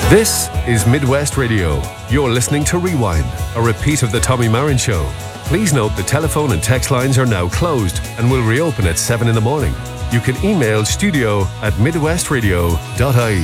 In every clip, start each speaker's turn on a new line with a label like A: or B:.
A: This is Midwest Radio. You're listening to Rewind, a repeat of the Tommy Marin Show. Please note the telephone and text lines are now closed and will reopen at 7 in the morning. You can email studio@midwestradio.ie.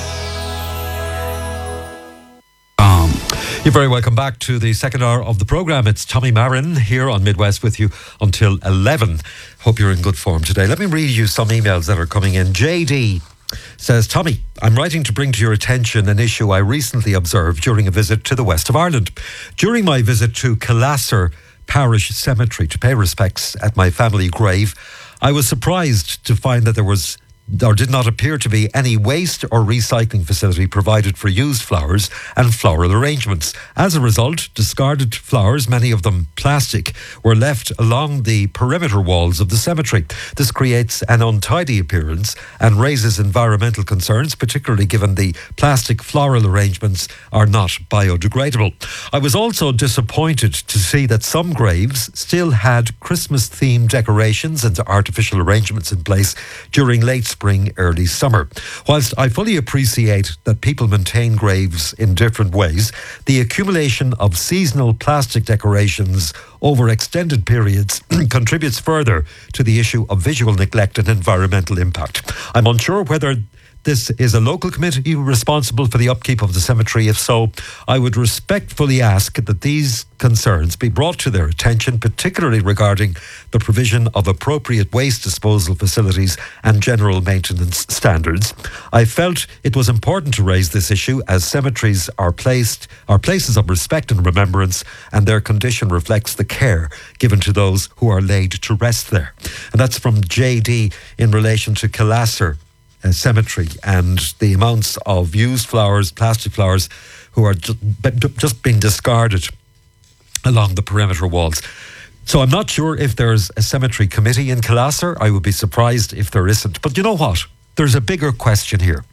B: You're very welcome back to the second hour of the programme. It's Tommy Marin here on Midwest with you until 11. Hope you're in good form today. Let me read you some emails that are coming in. JD says, Tommy, I'm writing to bring to your attention an issue I recently observed during a visit to the west of Ireland. During my visit to Killasser Parish Cemetery to pay respects at my family grave, I was surprised to find that there was or did not appear to be any waste or recycling facility provided for used flowers and floral arrangements. As a result, discarded flowers, many of them plastic, were left along the perimeter walls of the cemetery. This creates an untidy appearance and raises environmental concerns, particularly given the plastic floral arrangements are not biodegradable. I was also disappointed to see that some graves still had Christmas-themed decorations and artificial arrangements in place during late spring, early summer. Whilst I fully appreciate that people maintain graves in different ways, the accumulation of seasonal plastic decorations over extended periods contributes further to the issue of visual neglect and environmental impact. I'm unsure whether this is a local committee responsible for the upkeep of the cemetery. If so, I would respectfully ask that these concerns be brought to their attention, particularly regarding the provision of appropriate waste disposal facilities and general maintenance standards. I felt it was important to raise this issue as cemeteries are places of respect and remembrance, and their condition reflects the care given to those who are laid to rest there. And that's from JD in relation to Killasser Cemetery and the amounts of used flowers, plastic flowers, who are just being discarded along the perimeter walls. So I'm not sure if there's a cemetery committee in Killasser. I would be surprised if there isn't. But you know what? There's a bigger question here.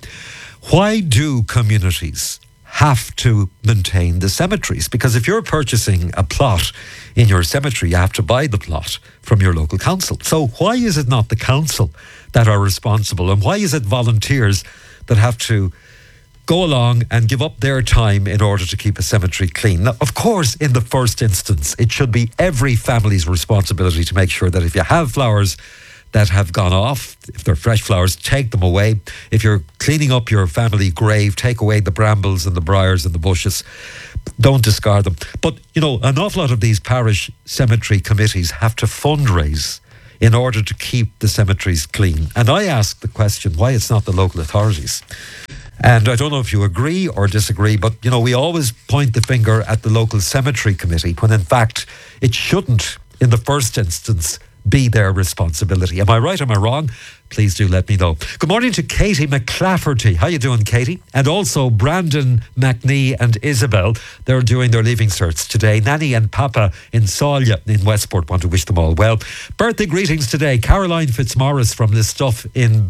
B: Why do communities have to maintain the cemeteries? Because if you're purchasing a plot in your cemetery, you have to buy the plot from your local council. So why is it not the council that are responsible? And why is it volunteers that have to go along and give up their time in order to keep a cemetery clean? Now, of course, in the first instance, it should be every family's responsibility to make sure that if you have flowers that have gone off, if they're fresh flowers, take them away. If you're cleaning up your family grave, take away the brambles and the briars and the bushes. Don't discard them. But, you know, an awful lot of these parish cemetery committees have to fundraise in order to keep the cemeteries clean. And I ask the question, why it's not the local authorities? And I don't know if you agree or disagree, but, you know, we always point the finger at the local cemetery committee when in fact it shouldn't, in the first instance, be their responsibility. Am I right? Am I wrong? Please do let me know. Good morning to Katie McClafferty. How you doing, Katie? And also Brandon McNee and Isabel. They're doing their leaving certs today. Nanny and Papa in Sawley in Westport want to wish them all well. Birthday greetings today. Caroline Fitzmaurice from Listuff in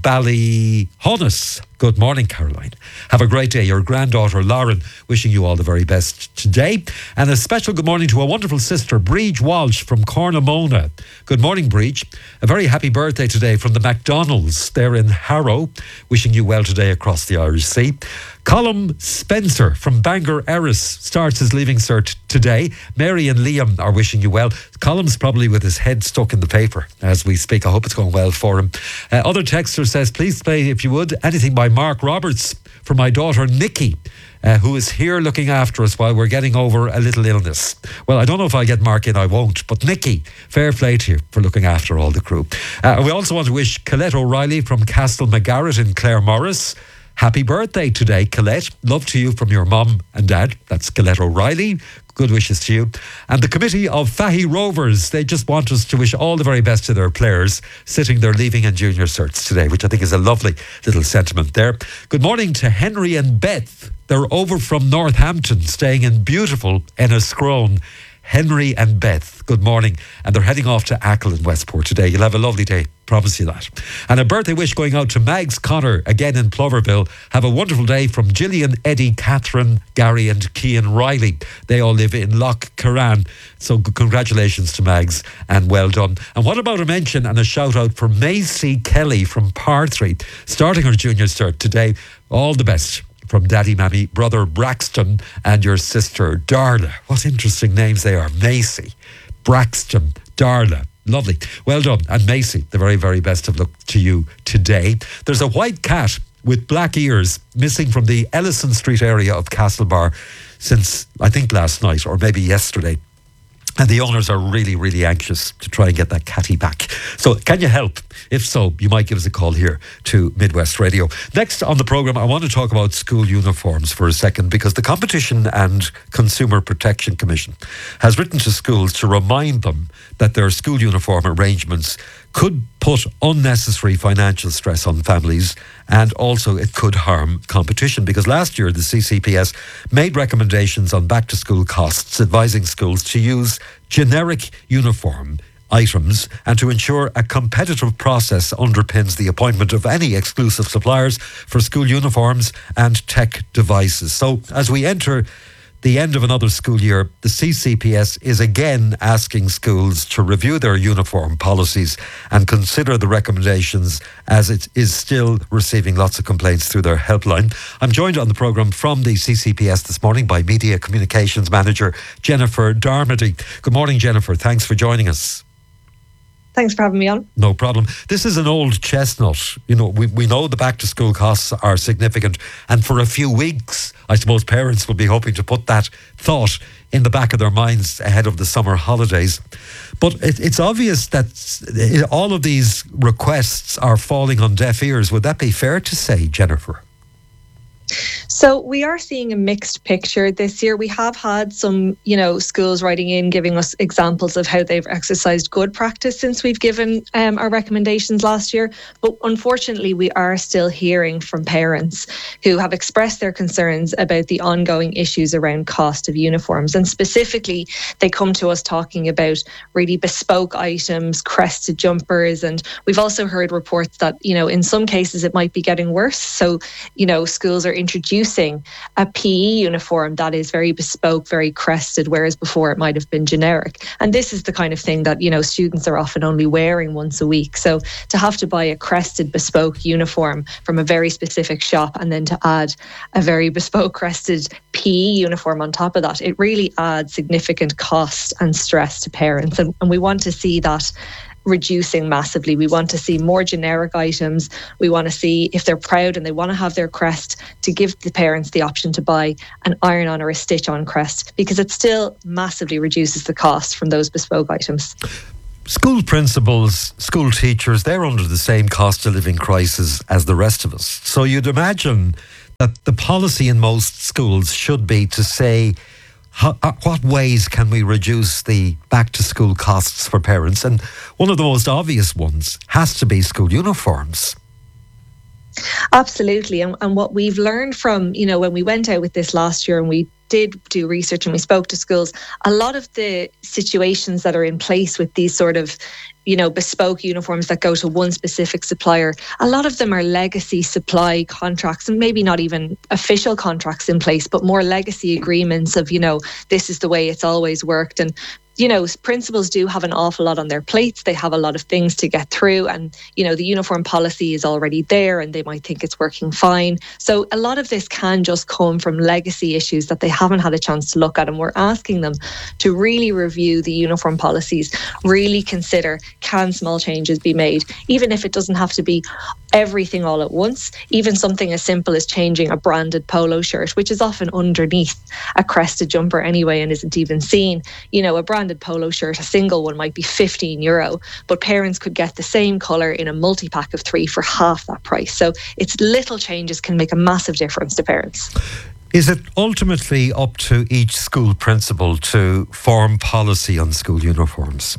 B: Ballyhonus. Good morning, Caroline. Have a great day. Your granddaughter, Lauren, wishing you all the very best today. And a special good morning to a wonderful sister, Breege Walsh from Cornamona. Good morning, Breege. A very happy birthday today from the McDonald's there in Harrow. Wishing you well today across the Irish Sea. Colm Spencer from Bangor Erris starts his leaving cert today. Mary and Liam are wishing you well. Colm's probably with his head stuck in the paper as we speak. I hope it's going well for him. Other texter says, please play, if you would, anything by Mark Roberts for my daughter Nikki, who is here looking after us while we're getting over a little illness. Well, I don't know if I'll get Mark in, I won't. But Nikki, fair play to you for looking after all the crew. We also want to wish Colette O'Reilly from Castle McGarrett in Claremorris happy birthday today, Colette. Love to you from your mum and dad. That's Colette O'Reilly. Good wishes to you. And the committee of Fahy Rovers, they just want us to wish all the very best to their players sitting their leaving and junior certs today, which I think is a lovely little sentiment there. Good morning to Henry and Beth. They're over from Northampton, staying in beautiful Enniscrone. Henry and Beth, good morning. And they're heading off to Achill in Westport today. You'll have a lovely day, promise you that. And a birthday wish going out to Mags Connor, again in Ploverville. Have a wonderful day from Gillian, Eddie, Catherine, Gary and Cian Riley. They all live in Lough Curran. So congratulations to Mags and well done. And what about a mention and a shout out for Macy Kelly from Parthry, starting her junior cert today. All the best from Daddy Mammy, brother Braxton and your sister Darla. What interesting names they are. Macy, Braxton, Darla. Lovely. Well done. And Macy, the very, very best of luck to you today. There's a white cat with black ears missing from the Ellison Street area of Castlebar since, I think, last night or maybe yesterday. And the owners are really, really anxious to try and get that catty back. So can you help? If so, you might give us a call here to Midwest Radio. Next on the programme, I want to talk about school uniforms for a second, because the Competition and Consumer Protection Commission has written to schools to remind them that their school uniform arrangements could put unnecessary financial stress on families, and also it could harm competition, because last year the CCPS made recommendations on back to school costs, advising schools to use generic uniform items and to ensure a competitive process underpins the appointment of any exclusive suppliers for school uniforms and tech devices. So as we enter the end of another school year, the CCPS is again asking schools to review their uniform policies and consider the recommendations, as it is still receiving lots of complaints through their helpline. I'm joined on the programme from the CCPS this morning by Media Communications Manager Jennifer Darmody. Good morning, Jennifer. Thanks for joining us.
C: Thanks for having me on.
B: No problem. This is an old chestnut. You know, we know the back to school costs are significant, and for a few weeks, I suppose parents will be hoping to put that thought in the back of their minds ahead of the summer holidays. But it's obvious that all of these requests are falling on deaf ears. Would that be fair to say, Jennifer?
C: So we are seeing a mixed picture this year. We have had some, schools writing in, giving us examples of how they've exercised good practice since we've given our recommendations last year. But unfortunately, we are still hearing from parents who have expressed their concerns about the ongoing issues around cost of uniforms. And specifically, they come to us talking about really bespoke items, crested jumpers. And we've also heard reports that, in some cases it might be getting worse. So, schools are introducing a PE uniform that is very bespoke, very crested, whereas before it might have been generic. And this is the kind of thing that, students are often only wearing once a week. So to have to buy a crested bespoke uniform from a very specific shop and then to add a very bespoke crested PE uniform on top of that, it really adds significant cost and stress to parents. And we want to see that reducing massively. We want to see more generic items. We want to see, if they're proud and they want to have their crest, to give the parents the option to buy an iron-on or a stitch-on crest, because it still massively reduces the cost from those bespoke items.
B: School principals, school teachers, they're under the same cost of living crisis as the rest of us. So you'd imagine that the policy in most schools should be to say, what ways can we reduce the back-to-school costs for parents? And one of the most obvious ones has to be school uniforms.
C: Absolutely. And what we've learned from, when we went out with this last year and we did do research and we spoke to schools, a lot of the situations that are in place with these sort of bespoke uniforms that go to one specific supplier, a lot of them are legacy supply contracts, and maybe not even official contracts in place, but more legacy agreements of, this is the way it's always worked. And principals do have an awful lot on their plates. They have a lot of things to get through, and, the uniform policy is already there and they might think it's working fine. So a lot of this can just come from legacy issues that they haven't had a chance to look at. And we're asking them to really review the uniform policies, really consider, can small changes be made, even if it doesn't have to be everything all at once. Even something as simple as changing a branded polo shirt, which is often underneath a crested jumper anyway and isn't even seen. A branded polo shirt, a single one, might be €15, but parents could get the same colour in a multi-pack of 3 for half that price. So it's little changes can make a massive difference to parents.
B: Is it ultimately up to each school principal to form policy on school uniforms?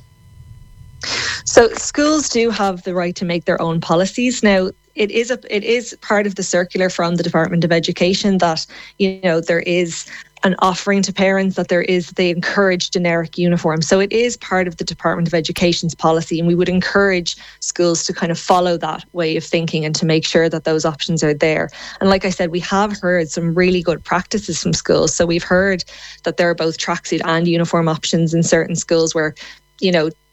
C: So schools do have the right to make their own policies. Now, it is part of the circular from the Department of Education that, there is an offering to parents that they encourage generic uniforms. So it is part of the Department of Education's policy, and we would encourage schools to kind of follow that way of thinking and to make sure that those options are there. And like I said, we have heard some really good practices from schools. So we've heard that there are both tracksuit and uniform options in certain schools where,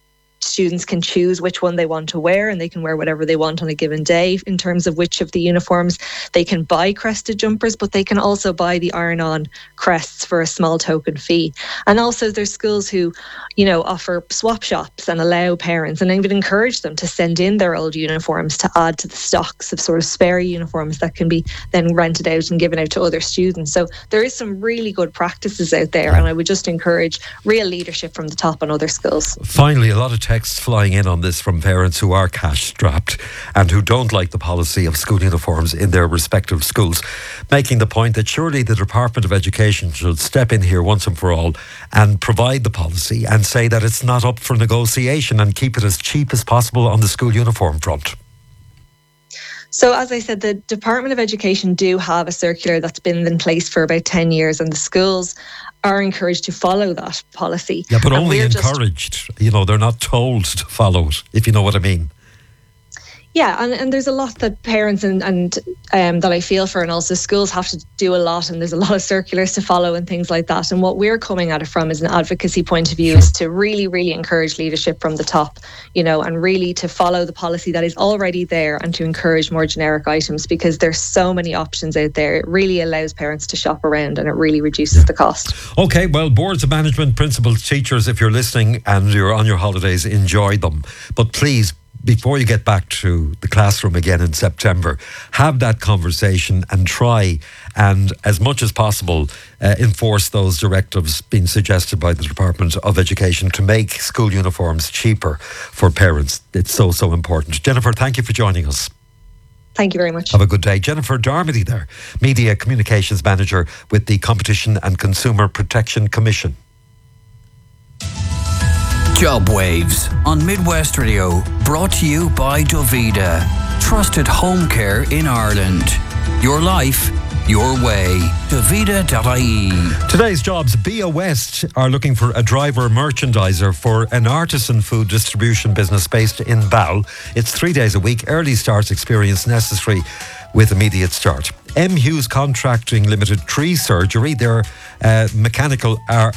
C: students can choose which one they want to wear, and they can wear whatever they want on a given day in terms of which of the uniforms. They can buy crested jumpers, but they can also buy the iron-on crests for a small token fee. And also there's schools who, offer swap shops and allow parents and even encourage them to send in their old uniforms to add to the stocks of sort of spare uniforms that can be then rented out and given out to other students. So there is some really good practices out there, and I would just encourage real leadership from the top on other schools.
B: Finally, a lot of texts flying in on this from parents who are cash strapped and who don't like the policy of school uniforms in their respective schools, making the point that surely the Department of Education should step in here once and for all and provide the policy and say that it's not up for negotiation and keep it as cheap as possible on the school uniform front.
C: So as I said, the Department of Education do have a circular that's been in place for about 10 years, and the schools are encouraged to follow that policy.
B: Yeah, but only encouraged. They're not told to follow it, if you know what I mean.
C: Yeah, and there's a lot that parents and that I feel for, and also schools have to do a lot, and there's a lot of circulars to follow and things like that. And what we're coming at it from is an advocacy point of view, is to really, really encourage leadership from the top, and really to follow the policy that is already there and to encourage more generic items, because there's so many options out there. It really allows parents to shop around, and it really reduces the cost.
B: Okay, well, boards of management, principals, teachers, if you're listening and you're on your holidays, enjoy them. But please, before you get back to the classroom again in September, have that conversation and try and, as much as possible, enforce those directives being suggested by the Department of Education to make school uniforms cheaper for parents. It's so, so important. Jennifer, thank you for joining us.
C: Thank you very much.
B: Have a good day. Jennifer Darmody there, Media Communications Manager with the Competition and Consumer Protection Commission.
D: Job Waves on Midwest Radio, brought to you by Dovida, trusted home care in Ireland. Your life, your way. Dovida.ie.
B: Today's jobs. Bia West are looking for a driver merchandiser for an artisan food distribution business based in Ball. It's 3 days a week, early start experience necessary with immediate start. M. Hughes Contracting Limited Tree Surgery, their mechanical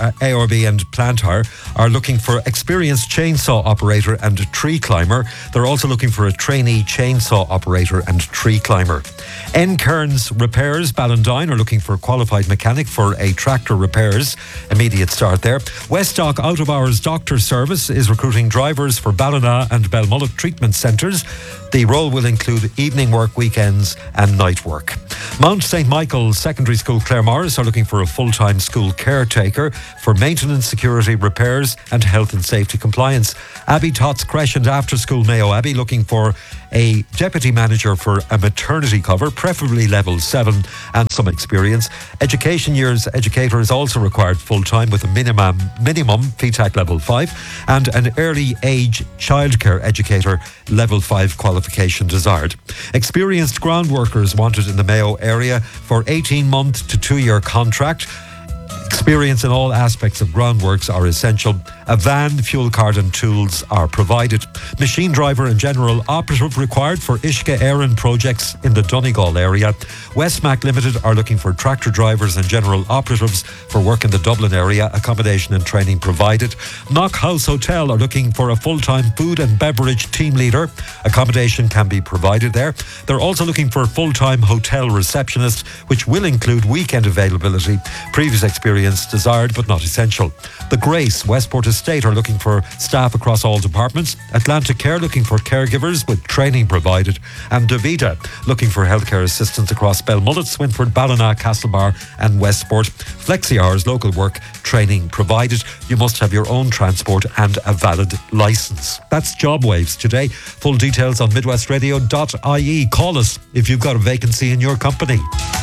B: ARB and plant hire, are looking for experienced chainsaw operator and tree climber. They're also looking for a trainee chainsaw operator and tree climber. N. Kearns Repairs Ballandine are looking for a qualified mechanic for a tractor repairs. Immediate start there. Westdock Out of Hours Doctor Service is recruiting drivers for Ballina and Belmullet treatment centres. The role will include evening work, weekends and night work. Mount St. Michael's Secondary School Claremorris are looking for a full-time school caretaker for maintenance, security, repairs and health and safety compliance. Abbey Tots Creche and After School Mayo Abbey looking for a deputy manager for a maternity cover, preferably level 7 and some experience. Education years educator is also required full-time with a minimum FETAC level 5 and an early age childcare educator level 5 qualification desired. Experienced ground workers wanted in the Mayo area for 18-month to 2-year contract. Experience in all aspects of groundworks are essential. A van, fuel card and tools are provided. Machine driver and general operative required for Ishka Éireann projects in the Donegal area. Westmac Limited are looking for tractor drivers and general operatives for work in the Dublin area. Accommodation and training provided. Knock House Hotel are looking for a full-time food and beverage team leader. Accommodation can be provided there. They're also looking for a full-time hotel receptionist, which will include weekend availability. Previous experience desired but not essential. The Grace Westport Estate are looking for staff across all departments. Atlantic Care looking for caregivers with training provided. And Davida looking for healthcare assistants across Belmullet, Swinford, Ballina, Castlebar and Westport. Flexi hours, local work, training provided. You must have your own transport and a valid licence. That's Job Waves today. Full details on midwestradio.ie. Call us if you've got a vacancy in your company.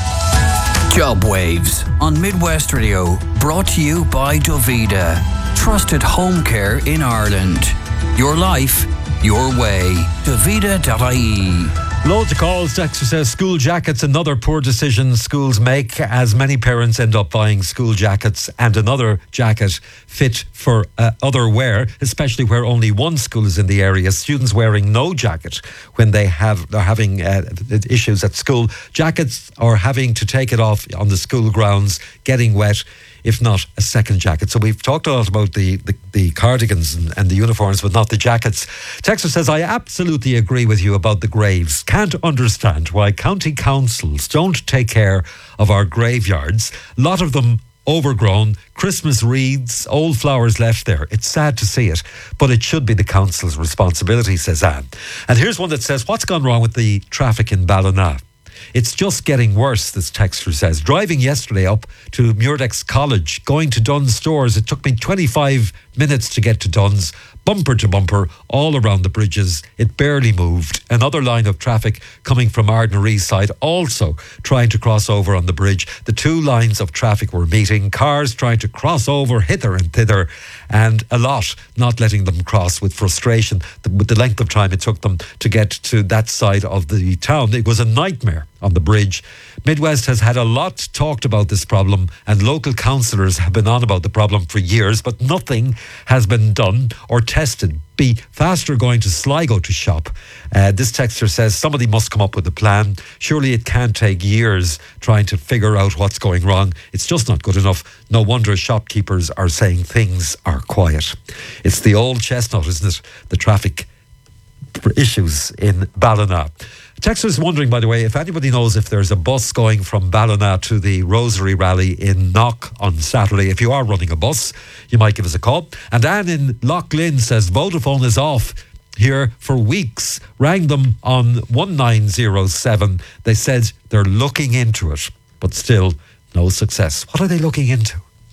D: Job Waves on Midwest Radio, brought to you by Dovida, trusted home care in Ireland. Your life, your way. Dovida.ie.
B: Loads of calls. Dexter says school jackets, another poor decision schools make, as many parents end up buying school jackets and another jacket fit for other wear, especially where only one school is in the area. Students wearing no jacket when they're having issues at school. Jackets or having to take it off on the school grounds, getting wet. if not a second jacket. So we've talked a lot about the cardigans and the uniforms, but not the jackets. Texter says, I absolutely agree with you about the graves. Can't understand why county councils don't take care of our graveyards. A lot of them overgrown, Christmas wreaths, old flowers left there. It's sad to see it, but it should be the council's responsibility, says Anne. And here's one that says, what's gone wrong with the traffic in Ballina? It's just getting worse, this texter says. Driving yesterday up to Muirdex College, going to Dunn's stores, it took me 25 minutes to get to Dunn's, bumper to bumper, all around the bridges. It barely moved. Another line of traffic coming from Ardnaree side, also trying to cross over on the bridge. The two lines of traffic were meeting, cars trying to cross over hither and thither, and a lot not letting them cross with frustration with the length of time it took them to get to that side of the town. It was a nightmare on the bridge. Midwest has had a lot talked about this problem, and local councillors have been on about the problem for years, but nothing has been done or tested. Be faster going to Sligo to shop. This texter says somebody must come up with a plan. Surely it can't take years trying to figure out what's going wrong. It's just not good enough. No wonder shopkeepers are saying things are quiet. It's the old chestnut, isn't it? The traffic issues in Ballina. Texter's wondering, by the way, if anybody knows if there's a bus going from Ballina to the Rosary Rally in Knock on Saturday. If you are running a bus, you might give us a call. And Anne in Lough Lynn says Vodafone is off here for weeks. Rang them on 1907. They said they're looking into it, but still no success. What are they looking into?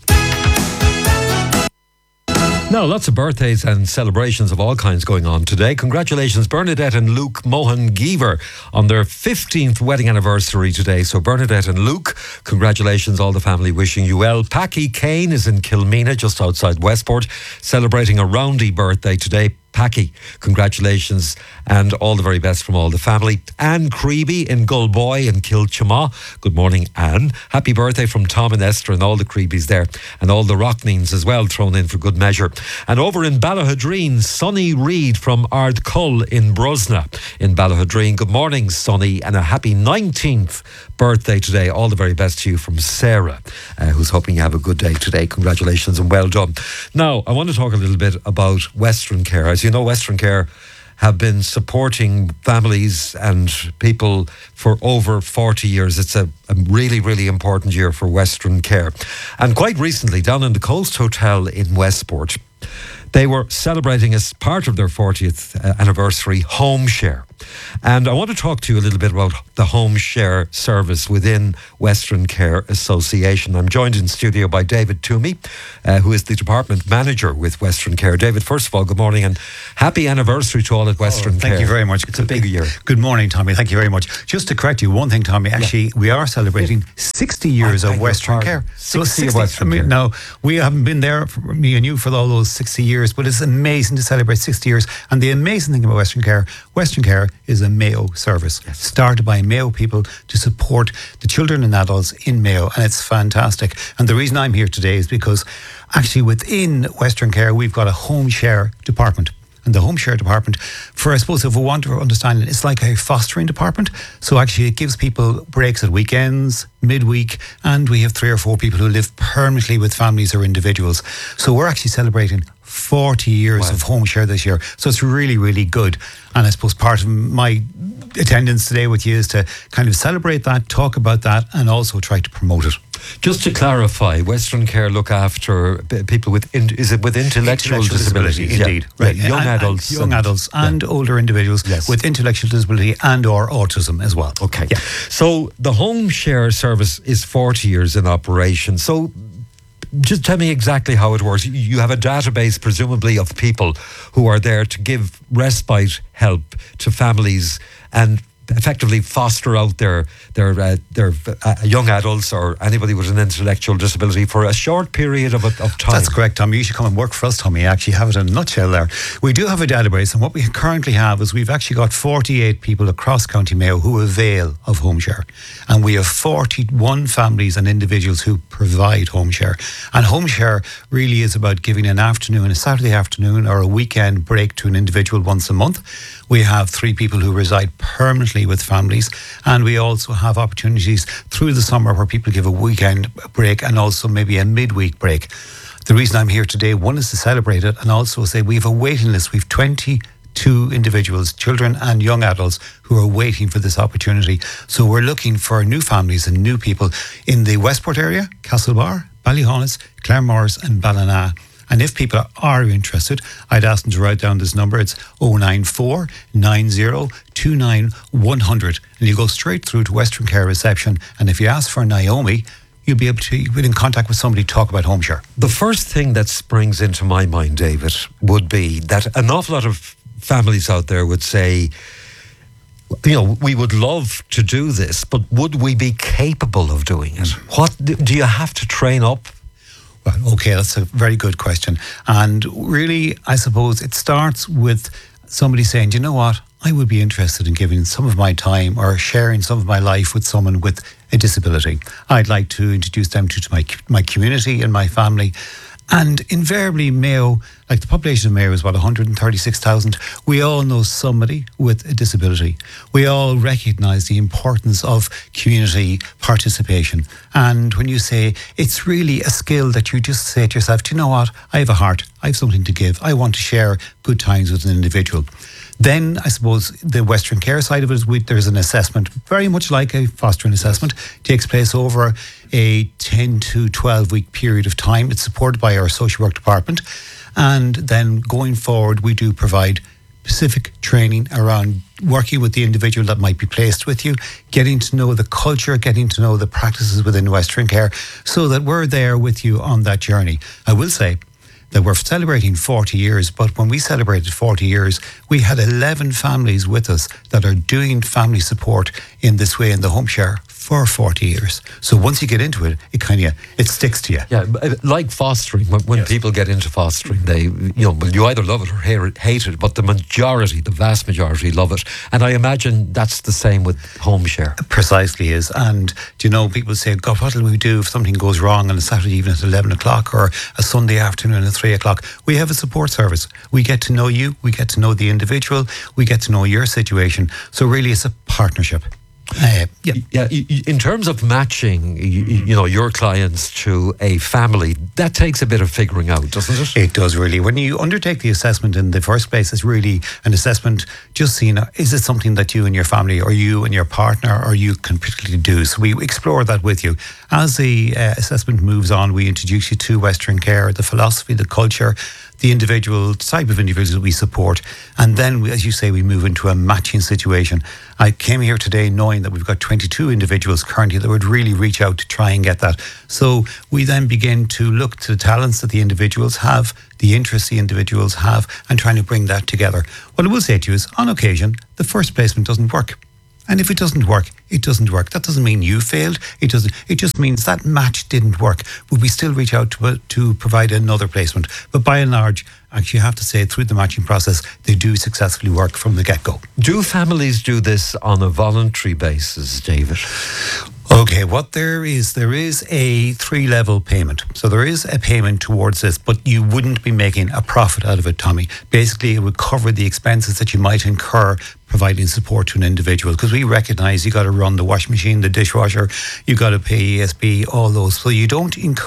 B: Now, lots of birthdays and celebrations of all kinds going on today. Congratulations, Bernadette and Luke Mohan-Geever on their 15th wedding anniversary today. So Bernadette and Luke, congratulations, all the family wishing you well. Packy Kane is in Kilmena, just outside Westport, celebrating a roundy birthday today. Packy, congratulations and all the very best from all the family. Anne Creeby in Gullboy in Kilchama. Good morning, Anne. Happy birthday from Tom and Esther and all the Creebies there, and all the Rockneens as well, thrown in for good measure. And over in Ballahadreen, Sonny Reid from Ardcull in Brosna in Ballahadreen. Good morning, Sonny, and a happy 19th birthday today. All the very best to you from Sarah, who's hoping you have a good day today. Congratulations and well done. Now, I want to talk a little bit about Western Care. As you know, Western Care have been supporting families and people for over 40 years. It's a really, really important year for Western Care. And quite recently, down in the Coast Hotel in Westport, they were celebrating, as part of their 40th anniversary, Home Share. And I want to talk to you a little bit about the Home Share service within Western Care Association. I'm joined in studio by David Toomey, who is the department manager with Western Care. David, first of all, good morning and happy anniversary to all at Western Care.
E: Thank you very much.
B: It's a big year.
E: Good morning, Tommy. Thank you very much. Just to correct you, one thing, Tommy, actually, we are celebrating 60 years of Western Care.
B: So 60 of Western Care.
E: Now, we haven't been there, me and you, for all those 60 years, but it's amazing to celebrate 60 years. And the amazing thing about Western Care is a Mayo service, started by Mayo people to support the children and adults in Mayo, and it's fantastic. And the reason I'm here today is because actually within Western Care we've got a Home Share department. And the Home Share department, for I suppose if we want to understand it, it's like a fostering department. So actually it gives people breaks at weekends, midweek, and we have 3 or 4 people who live permanently with families or individuals. So we're actually celebrating 40 years of Home Share this year. So it's really, really good. And I suppose part of my attendance today with you is to kind of celebrate that, talk about that, and also try to promote it.
B: Just to clarify, Western Care look after people with intellectual disabilities?
E: Indeed,
B: yeah.
E: right.
B: Young adults
E: and older individuals with intellectual disability and or autism as well.
B: Okay. Yeah. So the Home Share service is 40 years in operation. So just tell me exactly how it works. You have a database, presumably, of people who are there to give respite help to families and effectively foster out their young adults or anybody with an intellectual disability for a short period of time.
E: That's correct, Tommy. You should come and work for us, Tommy. You actually have it in a nutshell there. We do have a database, and what we currently have is we've actually got 48 people across County Mayo who avail of Home Share, and we have 41 families and individuals who provide Home Share. And Home Share really is about giving an afternoon, a Saturday afternoon or a weekend break to an individual once a month. We have 3 people who reside permanently monthly with families. And we also have opportunities through the summer where people give a weekend break and also maybe a midweek break. The reason I'm here today, one is to celebrate it and also say we have a waiting list. We have 22 individuals, children and young adults, who are waiting for this opportunity. So we're looking for new families and new people in the Westport area, Castlebar, Ballyhonus, Claremorris and Ballina. And if people are interested, I'd ask them to write down this number. It's 094 90 29 100. And you go straight through to Western Care Reception. And if you ask for Naomi, you'll be able to get in contact with somebody to talk about home share.
B: The first thing that springs into my mind, David, would be that an awful lot of families out there would say, you know, we would love to do this, but would we be capable of doing it? What do you have to train up?
E: Well, okay, that's a very good question. And really, I suppose it starts with somebody saying, you know what, I would be interested in giving some of my time or sharing some of my life with someone with a disability. I'd like to introduce them to my community and my family. And invariably, Mayo, like the population of Mayo is 136,000. We all know somebody with a disability. We all recognise the importance of community participation. And when you say it's really a skill that you just say to yourself, do you know what? I have a heart. I have something to give. I want to share good times with an individual. Then I suppose the Western Care side of it is there's an assessment, very much like a fostering assessment, takes place over a 10 to 12 week period of time. It's supported by our social work department. And then going forward, we do provide specific training around working with the individual that might be placed with you, getting to know the culture, getting to know the practices within Western Care, so that we're there with you on that journey. I will say that we're celebrating 40 years, but when we celebrated 40 years, we had 11 families with us that are doing family support in this way in the home share for 40 years. So once you get into it, it sticks to you.
B: Yeah, like fostering, when
E: Yes.
B: people get into fostering, they, you either love it or hate it, but the vast majority love it. And I imagine that's the same with home share.
E: Precisely is. And, people say, God, what will we do if something goes wrong on a Saturday evening at 11 o'clock or a Sunday afternoon at 3 o'clock? We have a support service. We get to know you. We get to know the individual. We get to know your situation. So really it's a partnership. In terms of matching, your clients to a family, that takes a bit of figuring out, doesn't it? It does really. When you undertake the assessment in the first place, it's really an assessment just seeing, is it something that you and your family or you and your partner or you can particularly do? So we explore that with you. As the assessment moves on, we introduce you to Western Care, the philosophy, the culture, the individual type of individuals we support. And then, as you say, we move into a matching situation. I came here today knowing that we've got 22 individuals currently that would really reach out to try and get that. So we then begin to look to the talents that the individuals have, the interests the individuals have, and trying to bring that together. What I will say to you is, on occasion, the first placement doesn't work. And if it doesn't work, it doesn't work. That doesn't mean you failed. It just means that match didn't work. But we still reach out to provide another placement. But by and large, actually, you have to say through the matching process, they do successfully work from the get-go.
B: Do families do this on a voluntary basis, David?
E: Okay, what there is a 3-level payment. So there is a payment towards this, but you wouldn't be making a profit out of it, Tommy. Basically, it would cover the expenses that you might incur providing support to an individual, because we recognise you got to run the washing machine, the dishwasher, you got to pay ESB, all those. So you don't incur